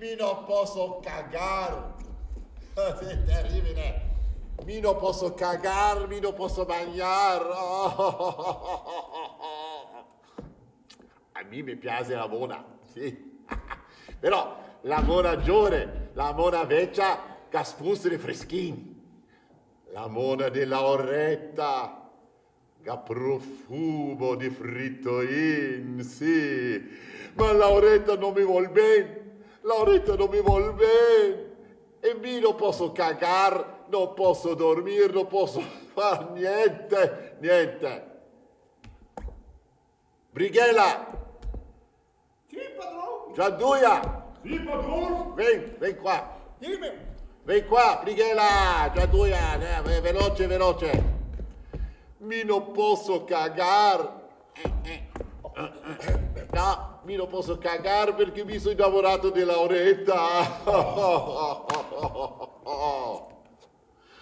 mi non posso cagar. È terribile. Mi non posso cagar, mi non posso mangiare. A me mi piace la mona, sì. Però la mona giovane, la mona vecchia che spuzza di freschini. La mona della oretta che profumo di frittoin, sì. Ma Lauretta non mi vuol bene. Lauretta non mi vuol bene. E mi non posso cagar, non posso dormire, non posso fare niente, niente. Brighella! Sì, padrone. Gianduia! Sì, padrone. Ven qua. Dimmi. Ven qua, Brighella! Gianduia, veloce, veloce. Mi non posso cagar. No, mi non posso cagar perché mi sono innamorato di Lauretta.